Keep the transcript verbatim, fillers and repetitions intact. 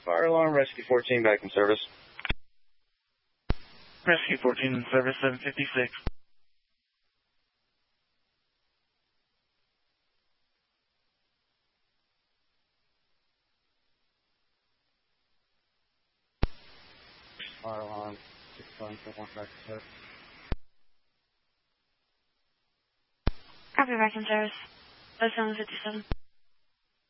Fire alarm, Rescue fourteen back in service. Rescue fourteen in service, seven fifty-six. Fire alarm, six one one back in service. Copy, back in service. seven fifty-seven.